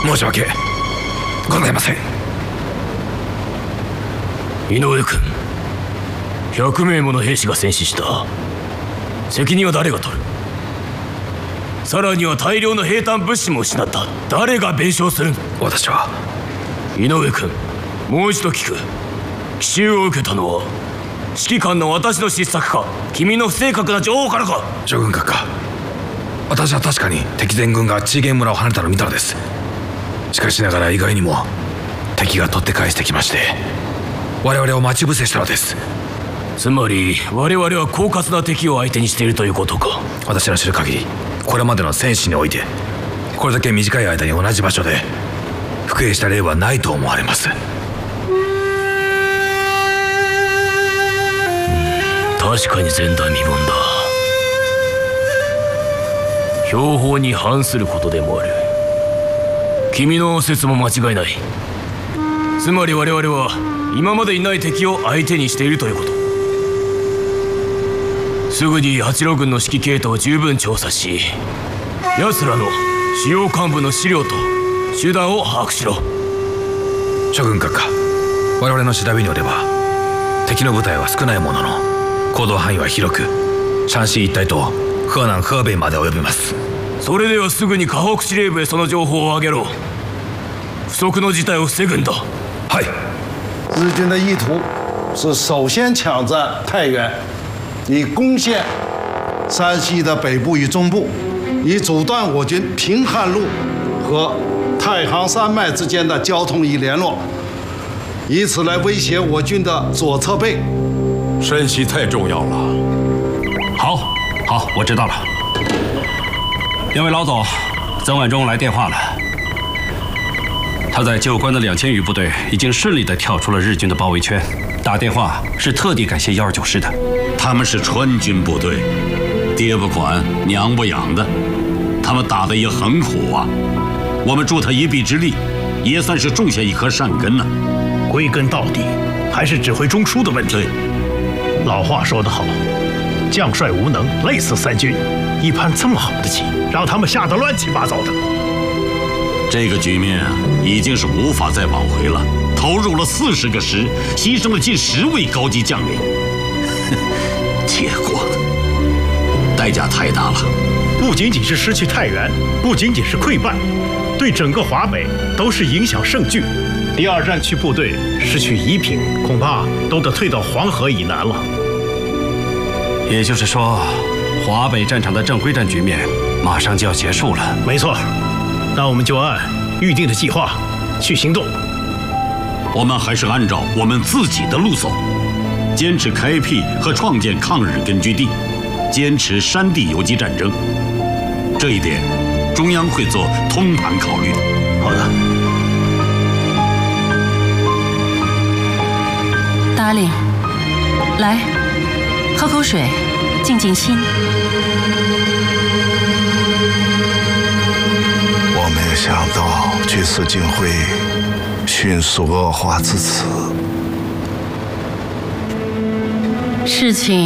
申し訳ございません。 井上君、100名もの兵士が戦死した。責任は誰が取る？さらには大量の兵隊物資も失った。誰が弁償する？ 私は。 井上君、もう一度聞く。奇襲を受けたのは指揮官の私の失策か、君の不正確な情報からか？ 将軍閣下、私は確かに敵全軍がチーゲン村を離れたのを見たのです。しかしながら意外にも敵が取って返してきまして、我々を待ち伏せしたのです。 つまり我々は狡猾な敵を相手にしているということか？ 私の知る限り、これまでの戦史においてこれだけ短い間に同じ場所で服役した例はないと思われます。 確かに前代未聞だ。標本に反することでもある。君の説も間違いない。つまり我々は今までにない敵を相手にしているということ。すぐに八路軍の指揮系統を十分調査し、奴らの主要幹部の資料と手段を把握しろ。 諸軍閣下、我々の調べによれば敵の部隊は少ないものの行動範囲は広く、山西一帯と河南河北まで及びます。 それではすぐに河北司令部へその情報を上げろ。不測の事態を防ぐんだ。 はい。 日军的意图是首先抢占太原，以攻陷山西的北部与中部，以阻断我军平汉路和太行山脉之间的交通与联络，以此来威胁我军的左侧背。 山西太重要了。 好，我知道了。两位老总，曾万钟来电话了。他在旧关的2000余部队已经顺利地跳出了日军的包围圈。打电话是特地感谢129师的。 他们是川军部队，爹不管娘不养的，他们打得也很苦啊。我们助他一臂之力，也算是种下一颗善根呢。 归根到底，还是指挥中枢的问题。老话说得好，将帅无能，累死三军。一盘这么好的棋，让他们下得乱七八糟的。 这个局面已经是无法再挽回了。投入了40个师，牺牲了近10位高级将领，结果代价太大了。 不仅仅是失去太原，不仅仅是溃败，对整个华北都是影响甚巨。第2战区部队失去宜平，恐怕都得退到黄河以南了。 也就是说，华北战场的正规战局面马上就要结束了。 没错，那我们就按预定的计划去行动。 我们还是按照我们自己的路走，坚持开辟和创建抗日根据地，坚持山地游击战争。这一点，中央会做通盘考虑的。 好的。 达令，来，喝口水，静静心。 我没有想到这次竟会迅速恶化至此。 事情